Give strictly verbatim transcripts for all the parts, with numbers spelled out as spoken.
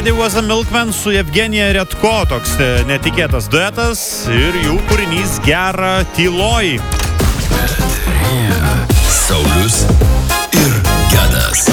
There was a Milkman su Evgenija Redko, toks netikėtas duetas ir jų kūrinys Gera tyloj. Saulius ir Gedas.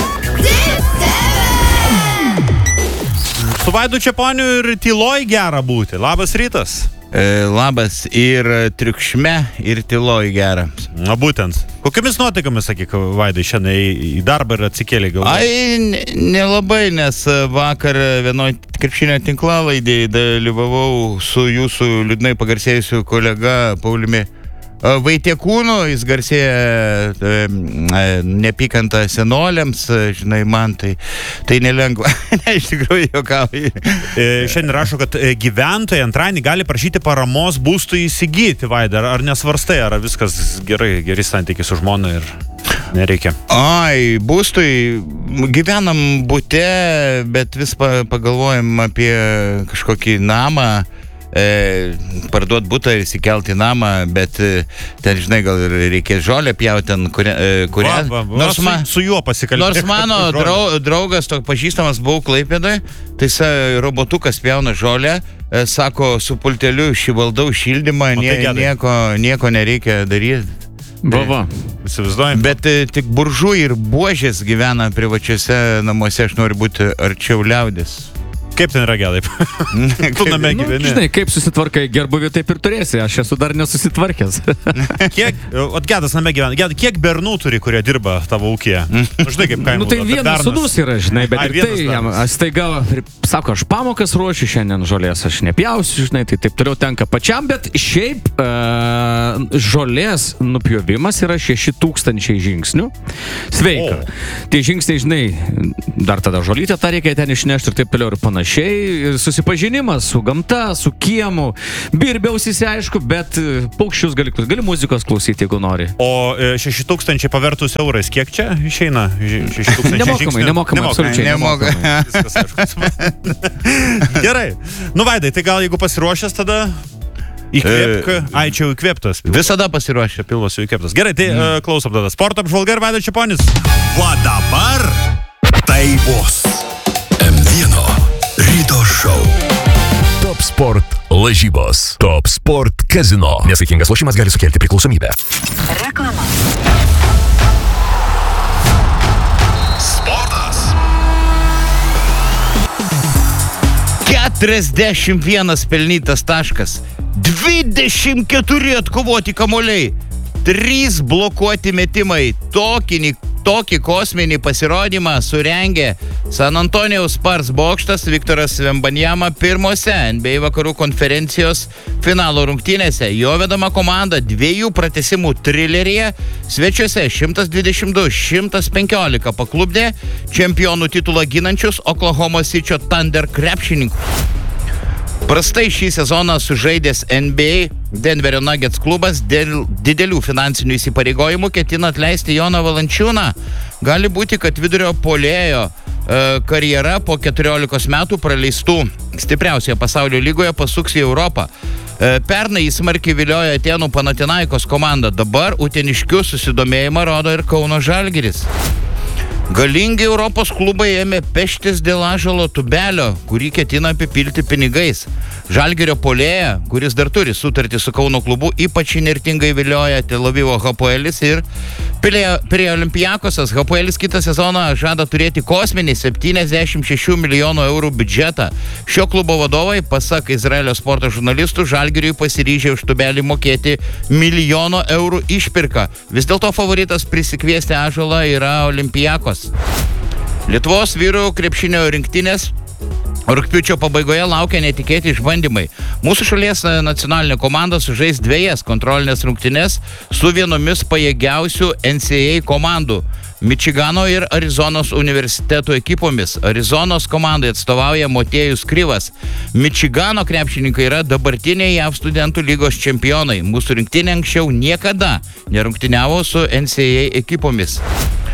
Su Vaidu Čeponiu ir tyloj gera būti. Labas rytas. E, labas ir triukšme ir tyloj gera. Na būtent. Kokiamis nuotaikomis, sakyk, Vaidai, šiandien į darbą ir atsikėlė gal? Ai, nelabai, nes vakar vienoj krepšinio tinklalaidėje dalyvavau su jūsų liūdnai pagarsėjusiu kolega Pauliumi Vaitiekūnu. Jis garsėja e, nepykantą senoliams, žinai, man tai, tai nelengva. Ne, iš tikrųjų juokauju. E, šiandien rašo, kad gyventojai antradienį gali prašyti paramos būstui įsigyti, Vaida. Ar nesvarstai, ar viskas gerai, geri santykiai su žmona ir nereikia? Ai, būstui gyvenam bute, bet vis pagalvojam apie kažkokį namą. E, parduot butą ir įsikelti namą, bet e, ten, žinai, gal reikės žolę pjauti ten, kurią... E, kurią va, va, va, nors, ma, su, su juo pasikalbėti. Nors mano drau, draugas, toks pažįstamas, buvau Klaipėdoje, tai sa, robotukas pjauna žolę, e, sako, su pulteliu šivaldau šildymą, nie, tai nieko, nieko nereikia daryti. Va, va. Įsivaizduojam. Bet e, tik buržų ir buožės gyvena privačiuose namuose, aš noriu būti arčiau liaudės. Kaip ten yra Gedai? Tu name gyveni. Nu, žinai, kaip susitvarkai gerbuvį, taip ir turėsi. Aš esu dar nesusitvarkęs. Kiek, o Gedas name gyvena. Gedai, kiek bernų turi, kurie dirba tavo ūkyje? Nu, žinai, kaip kaimų. Nu, tai vienas sūnus yra, žinai, bet Ai, ir tai jam staiga, sako, aš pamokas ruošiu, šiandien žolės aš nepjausiu, žinai, tai taip toliau tenka pačiam, bet šiaip uh, žolės nupjovimas yra šeši tūkstančiai žingsnių. Sveika. O. Tie žingsniai, žinai, dar tada žolytę tą reikia ten išnešti ir taip toliau ir panašiai. Ir susipažinimas su gamta, su kiemu. Birbiausis, aišku, bet paukščius gali, gali muzikos klausyti, jeigu nori. O šeši tūkstančiai pavertus eurais, kiek čia išeina? šeši tūkstančiai nemokamai, nemokamai, absoliučiai nemokamai. Viskas, aišku. Gerai. Nu, Vaidai, tai gal jeigu pasiruošęs tada... Įkvėpk, e... ai, čia jau įkvėptas. Visada pasiruošę. Pilvas jau įkvėptas. Gerai, tai mm. uh, klausom tada. Sporto apžvalga ir Vaidas Čeponis. Va dabar tai bus M vienas ryto šou. Top Sport lažybos. Top Sport kazino. Nesaikingas lošimas gali sukelti priklausomybę. Reklama. Sportas. keturiasdešimt vienas pelnytas taškas. dvidešimt keturi atkovoti kamuoliai. trys blokuoti metimai. Tokį, tokį kosminį pasirodymą surengė San Antonijaus Spurs bokštas Viktoras Wembanyama pirmose N B A vakarų konferencijos finalo rungtynėse. Jo vedama komanda dviejų pratęsimų trileryje svečiuose šimtas dvidešimt du šimtas penkiolika paklupdė čempionų titulą ginančius Oklahoma City Thunder krepšininkus. Prastai šį sezoną sužaidęs N B A Denverio Nuggets klubas dėl didelių finansinių įsipareigojimų ketina atleisti Joną Valančiūną. Gali būti, kad vidurio puolėjo e, karjera po keturiolikos metų praleistų stipriausioje pasaulio lygoje pasuks į Europą. E, pernai jis smarkiai viliojo Atėnų Panathinaikos komandą. Dabar uteniškių susidomėjimą rodo ir Kauno Žalgiris. Galingi Europos klubai ėmė peštis dėl Ąžuolo Tubelio, kurį ketina apipilti pinigais. Žalgirio puolėją, kuris dar turi sutartį su Kauno klubu, ypač įnirtingai vilioja Tel Avivo Hapoelis ir Pirėjo Olympiakosas. Hapoelis kitą sezoną žada turėti kosminį septyniasdešimt šešių milijonų eurų biudžetą. Šio klubo vadovai, pasak Izraelio sporto žurnalistų, Žalgiriui pasiryžė už Tubelį mokėti milijono eurų išpirką. Vis dėlto favoritas prisikviesti Ąžuolą yra Olympiakos. Lietuvos vyrų krepšinio rinktinės rugpjūčio pabaigoje laukia netikėti išbandymai. Mūsų šalies nacionalinė komanda sužais dviejas kontrolinės rungtynes su vienomis pajėgiausių N C A A komandų – Mičigano ir Arizonos universitetų ekipomis. Arizonos komandai atstovauja Motiejus Krivas. Mičigano krepšininkai yra dabartiniai J A V studentų lygos čempionai. Mūsų rinktinė anksčiau niekada nerungtyniavo su N C A A ekipomis.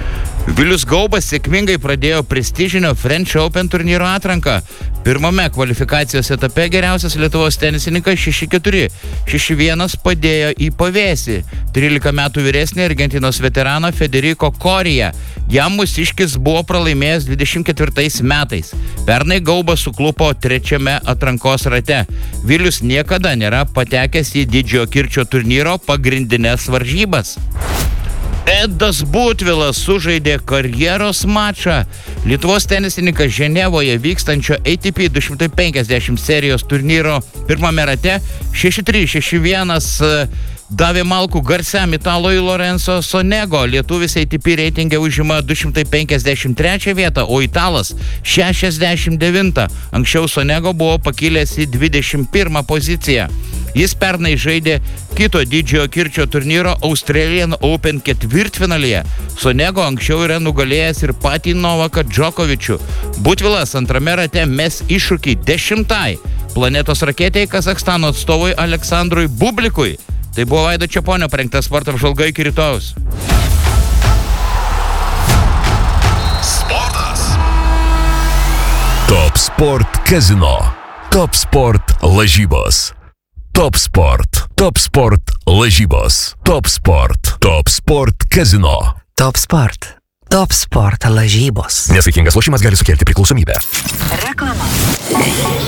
Vilius Gaubas sėkmingai pradėjo prestižinio French Open turnyro atranką. Pirmame kvalifikacijos etape geriausias Lietuvos tenisininkas šeši keturi. šeši vienas padėjo į pavėsį trylika metų vyresnį Argentinos veteraną Federico Coria. Jam mūsiškis buvo pralaimėjęs dvidešimt ketvirtais metais. Pernai Gaubas suklupo trečiame atrankos rate. Vilius niekada nėra patekęs į Didžiojo Kirčio turnyro pagrindinės varžybas. Edas Butvilas sužaidė karjeros mačą. Lietuvos tenisininkas Ženevoje vykstančio A T P du šimtai penkiasdešimt serijos turnyro pirmame rate šeši trys šeši vienas davė malkų garsiam italui Lorenzo Sonego. Lietuvis A T P reitinge užima du šimtai penkiasdešimt trečią vietą, o italas šešiasdešimt devintą. Anksčiau Sonego buvo pakilęs į dvidešimt pirmą poziciją. Jis pernai žaidė kito Didžiojo Kirčio turnyro Australian Open ketvirtfinalyje. Sonego anksčiau yra nugalėjęs ir patį Novaką Džokovičių. Butvilas antrame rate mes iššūkį dešimtai planetos raketei Kazachstano atstovui Aleksandrui Bublikui. Tai buvo Vaido Čeponio parengta sporto apžvalga iki rytojaus. Sportas. Top Sport Casino. Top Sport lažybos. Top Sport. Top Sport lažybos. Top Sport. Top Sport Casino. Top Sport. Top Sport lažybos. Nesaikingas lošimas gali sukelti priklausomybę. Reklama.